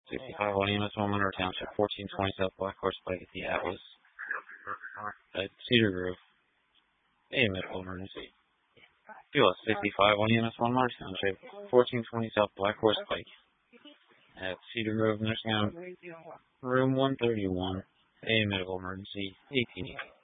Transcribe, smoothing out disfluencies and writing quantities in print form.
65 on EMS 100 Township, 1420 South Black Horse Pike at the Atlas. At Cedar Grove. A medical emergency. BLS 65 on EMS 100 Township, 1420 South Black Horse Pike. At Cedar Grove Nursing Home, room 131. A medical emergency, 1880.